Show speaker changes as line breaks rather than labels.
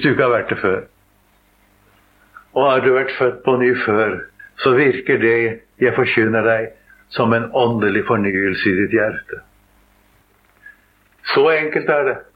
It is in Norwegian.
du ikke har vært det før. Og har du vært født på ny før, så virker det jeg forkynner deg som en åndelig fornyelse i ditt hjerte. Så enkelt er det.